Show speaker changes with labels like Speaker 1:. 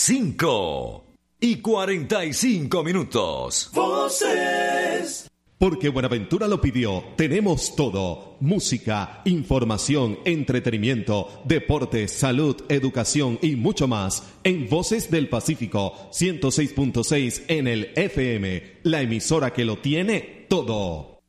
Speaker 1: 5:45. Voces.
Speaker 2: Porque Buenaventura lo pidió, tenemos todo: música, información, entretenimiento, deportes, salud, educación y mucho más en Voces del Pacífico 106.6 en el FM, la emisora que lo tiene todo.